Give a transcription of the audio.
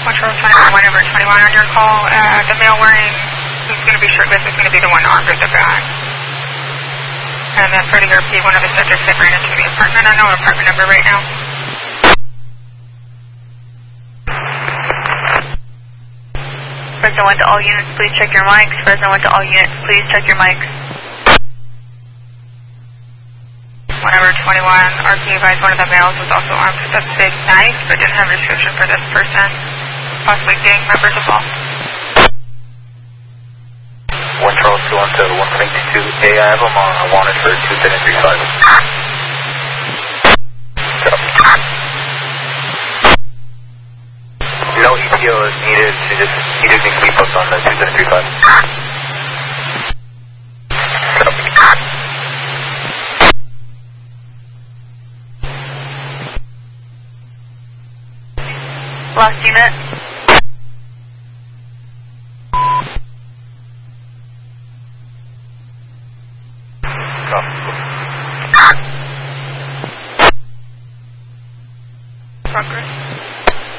Control 21, 1 over 21 on your call. The male wearing, who's going to be shirtless, is going to be the one armed with the gun. And then for the RP, one of the subjects that ran into the apartment. I know our apartment number right now. President 1 to all units, please check your mics. President 1 to all units, please check your mics. 1 over 21, RP advised one of the males was also armed with a big knife, but didn't have restriction for this person, possibly gang members of all. 1 Charles 2 to 122. Hey, I have him on wanted for 2735. No EPO is needed. He just needs to be posted on the 2735. Last unit. Progress.